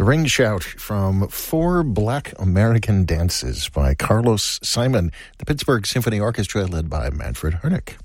Ring Shout from Four Black American Dances by Carlos Simon, the Pittsburgh Symphony Orchestra led by Manfred Hernick.